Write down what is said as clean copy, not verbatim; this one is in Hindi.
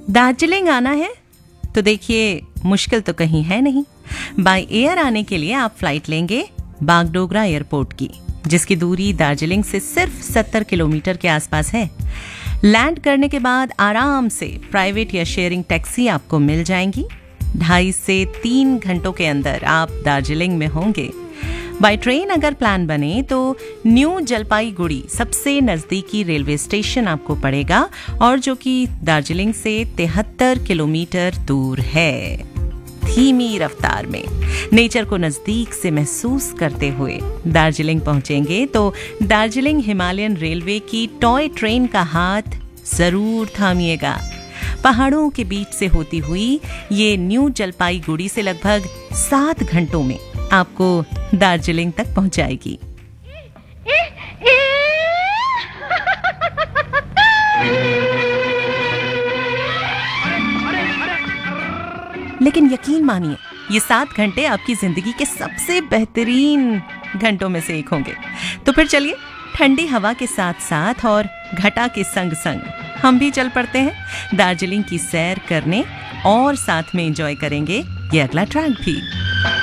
दार्जिलिंग आना है तो देखिए मुश्किल तो कहीं है नहीं। बाय एयर आने के लिए आप फ्लाइट लेंगे बागडोगरा एयरपोर्ट की, जिसकी दूरी दार्जिलिंग से सिर्फ 70 किलोमीटर के आसपास है। लैंड करने के बाद आराम से प्राइवेट या शेयरिंग टैक्सी आपको मिल जाएंगी। 2.5 से 3 घंटों के अंदर आप दार्जिलिंग में होंगे। बाय ट्रेन अगर प्लान बने तो न्यू जलपाईगुड़ी सबसे नजदीकी रेलवे स्टेशन आपको पड़ेगा, और जो कि दार्जिलिंग से 73 किलोमीटर दूर है। धीमी रफ्तार में नेचर को नजदीक से महसूस करते हुए दार्जिलिंग पहुंचेंगे तो दार्जिलिंग हिमालयन रेलवे की टॉय ट्रेन का हाथ जरूर थामिएगा। पहाड़ों के बीच से होती हुई ये न्यू जलपाईगुड़ी से लगभग 7 घंटों में आपको दार्जिलिंग तक पहुंचाएगी। लेकिन यकीन मानिए, ये 7 घंटे आपकी जिंदगी के सबसे बेहतरीन घंटों में से एक होंगे। तो फिर चलिए, ठंडी हवा के साथ साथ और घटा के संग संग हम भी चल पड़ते हैं दार्जिलिंग की सैर करने, और साथ में एंजॉय करेंगे ये अगला ट्रैक भी।